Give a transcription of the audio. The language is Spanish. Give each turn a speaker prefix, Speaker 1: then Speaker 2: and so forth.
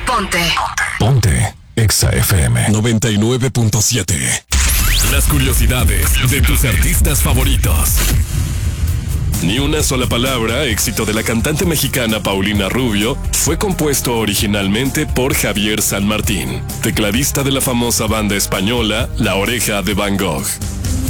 Speaker 1: Ponte Exa FM 99.7. Las curiosidades de tus artistas favoritos. Ni una sola palabra, éxito de la cantante mexicana Paulina Rubio, fue compuesto originalmente por Javier San Martín, tecladista de la famosa banda española La Oreja de Van Gogh.